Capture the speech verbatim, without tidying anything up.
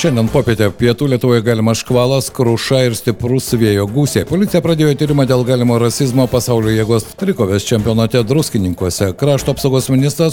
Šiandien popietę pietų Lietuvoje galimas škvalas, kruša ir stiprus vėjo gūsiai. Policija pradėjo tyrimą dėl galimo rasizmo pasaulio jėgos trikovės čempionate Druskininkuose. Krašto apsaugos ministras